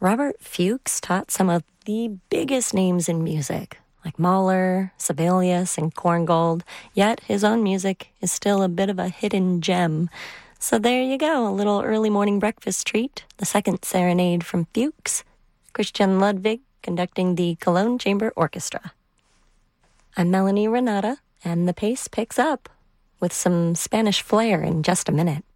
Robert Fuchs taught some of the biggest names in music, like Mahler, Sibelius, and Korngold, yet his own music is still a bit of a hidden gem. So there you go, a little early morning breakfast treat, the second serenade from Fuchs, Christian Ludwig conducting the Cologne Chamber Orchestra. I'm Melanie Renata, and the pace picks up with some Spanish flair in just a minute.